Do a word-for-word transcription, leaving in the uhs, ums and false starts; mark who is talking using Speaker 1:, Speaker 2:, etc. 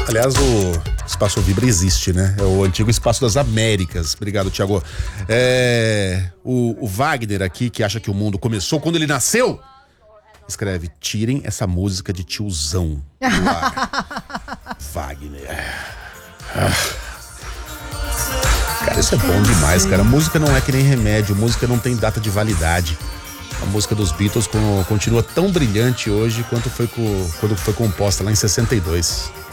Speaker 1: Aliás, o Espaço Vibra existe, né? É o antigo Espaço das Américas. Obrigado, Thiago. É, o, o Wagner aqui, que acha que o mundo começou quando ele nasceu, escreve: tirem essa música de tiozão do ar. Wagner. Ah. Cara, isso é bom demais, cara. Música não é que nem remédio, música não tem data de validade. A música dos Beatles continua tão brilhante hoje quanto foi, quando foi composta lá em sessenta e dois.